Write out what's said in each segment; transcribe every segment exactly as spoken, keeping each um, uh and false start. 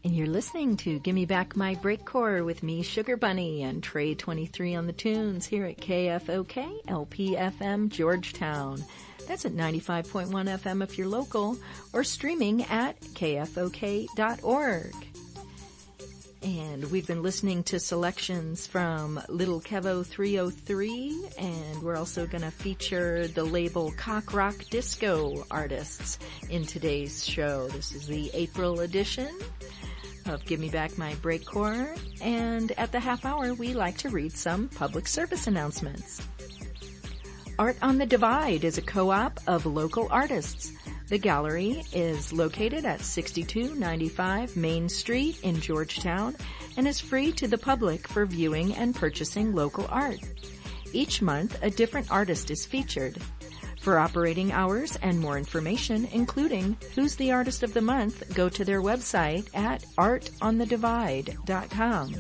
And you're listening to Gimme Back My Breakcore with me, Sugar Bunny, and Trey twenty-three on the tunes here at K F O K L P F M Georgetown. That's at ninety-five point one F M if you're local, or streaming at K F O K dot org. And we've been listening to selections from Little Kevo three oh three, and we're also going to feature the label Cock Rock Disco artists in today's show. This is the April edition of Give Me Back My Breakcore, and at the half hour we like to read some public service announcements. Art on the Divide is a co-op of local artists. The gallery is located at sixty-two ninety-five Main Street in Georgetown and is free to the public for viewing and purchasing local art. Each month, a different artist is featured. For operating hours and more information, including Who's the Artist of the Month, go to their website at art on the divide dot com.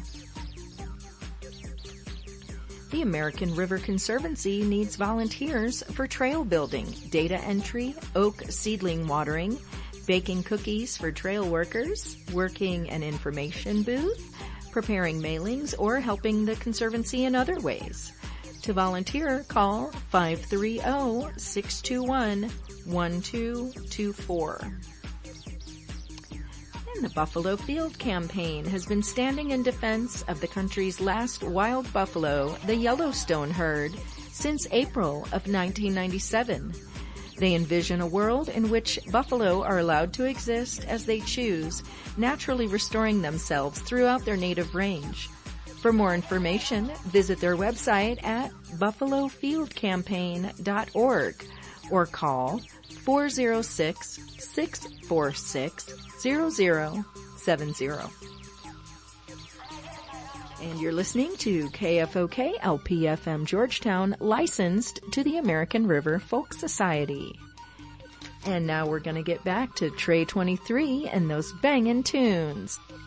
The American River Conservancy needs volunteers for trail building, data entry, oak seedling watering, baking cookies for trail workers, working an information booth, preparing mailings, or helping the Conservancy in other ways. To volunteer, call five three zero, six two one, one two two four. And the Buffalo Field Campaign has been standing in defense of the country's last wild buffalo, the Yellowstone herd, since April of nineteen ninety-seven. They envision a world in which buffalo are allowed to exist as they choose, naturally restoring themselves throughout their native range. For more information, visit their website at buffalo field campaign dot org or call four oh six, six four six, zero zero seven zero. And you're listening to K F O K L P F M Georgetown, licensed to the American River Folk Society. And now we're going to get back to Trey twenty-three and those bangin' tunes.